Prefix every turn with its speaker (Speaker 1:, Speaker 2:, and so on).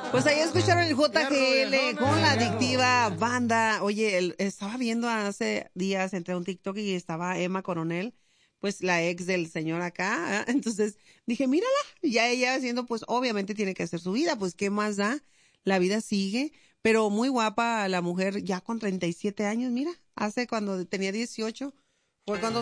Speaker 1: Pues ahí escucharon el JGL con la adictiva banda. Oye, estaba viendo hace días, entre un TikTok y estaba Emma Coronel, pues la ex del señor acá. Entonces dije, mírala, ya ella haciendo, pues obviamente tiene que hacer su vida, pues qué más da, la vida sigue. Pero muy guapa la mujer, ya con 37 años, mira, hace cuando tenía 18, fue cuando